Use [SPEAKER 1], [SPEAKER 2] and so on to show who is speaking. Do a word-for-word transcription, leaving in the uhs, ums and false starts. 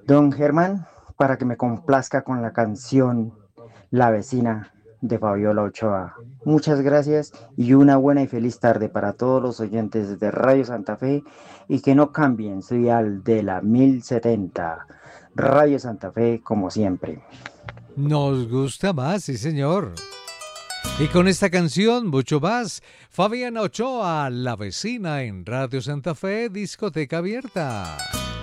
[SPEAKER 1] Don Germán, para que me complazca con la canción La vecina de Fabiola Ochoa. Muchas gracias y una buena y feliz tarde para todos los oyentes de Radio Santa Fe y que no cambien su dial de la mil setenta. Radio Santa Fe como siempre.
[SPEAKER 2] Nos gusta más, sí señor. Y con esta canción, mucho más, Fabiana Ochoa, La vecina en Radio Santa Fe, discoteca abierta.